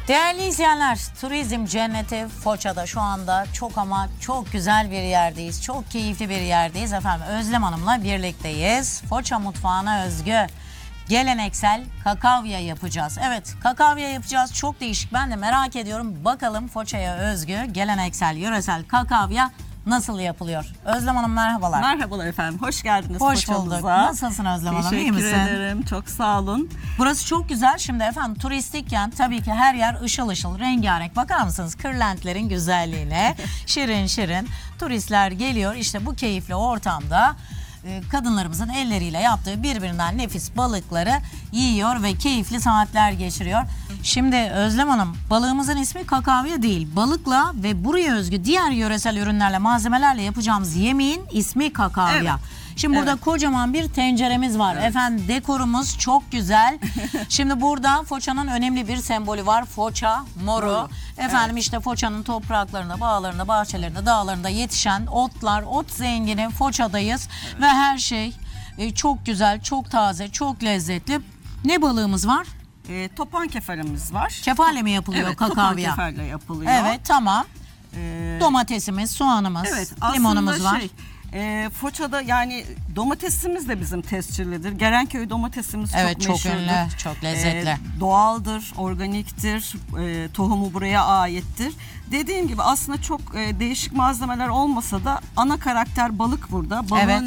Değerli izleyenler, turizm cenneti Foça'da şu anda çok ama çok güzel bir yerdeyiz. Çok keyifli bir yerdeyiz efendim. Özlem Hanım'la birlikteyiz. Foça mutfağına özgü geleneksel kakavya yapacağız. Evet, kakavya yapacağız. Çok değişik. Ben de merak ediyorum. Bakalım Foça'ya özgü geleneksel, yöresel kakavya nasıl yapılıyor? Özlem Hanım merhabalar. Merhabalar efendim. Hoş geldiniz Hoş Foça'mıza. bulduk. Nasılsın Özlem Hanım? İyi misin? Teşekkür ederim. Çok sağ olun. Burası çok güzel. Şimdi efendim turistik kent, tabii ki her yer ışıl ışıl, rengarenk. Bakar mısınız kırlentlerin güzelliğine? Şirin şirin turistler geliyor. İşte bu keyifli ortamda kadınlarımızın elleriyle yaptığı birbirinden nefis balıkları yiyor ve keyifli saatler geçiriyor. Şimdi Özlem Hanım, balığımızın ismi kakavya değil. Balıkla ve buraya özgü diğer yöresel ürünlerle, malzemelerle yapacağımız yemeğin ismi kakavya. Evet. Şimdi burada kocaman bir tenceremiz var. Efendim dekorumuz çok güzel. Şimdi burada Foça'nın önemli bir sembolü var. Foça moru. Efendim işte Foça'nın topraklarında, bağlarında, bahçelerinde, dağlarında yetişen otlar, ot zengini Foça'dayız. Ve her şey çok güzel, çok taze, çok lezzetli. Ne balığımız var? Topan kefarımız var. Kefale mi yapılıyor Evet, topan kakavya? kefarla yapılıyor. Evet, tamam. Ee, Domatesimiz, soğanımız, evet, limonumuz var. Foça'da yani domatesimiz de bizim tescillidir. Gerenköy domatesimiz Evet, çok çok meşhurdur. ünlü, çok lezzetli. Doğaldır, organiktir, tohumu buraya aittir. Dediğim gibi aslında çok değişik malzemeler olmasa da ana karakter balık burada. Balığın Evet,